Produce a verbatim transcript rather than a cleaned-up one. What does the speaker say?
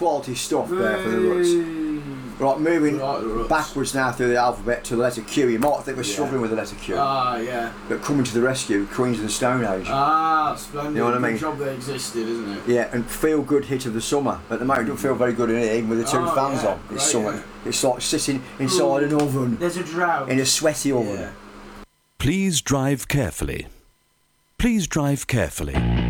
quality stuff there for the Roots. Right, moving Right, the Roots. backwards now through the alphabet to the letter Q. You might think we're Yeah. struggling with the letter Q. Ah, yeah. But coming to the rescue, Queens of the Stone Age. Ah, splendid. You know what I Good mean? job they existed, isn't it? Yeah, and feel good hit of the summer. At the moment, it don't feel very good in here, even with the two Oh, fans yeah, on. It's great, summer. yeah. It's like sitting inside an oven, There's a drought. in a sweaty oven. Yeah. Please drive carefully. Please drive carefully.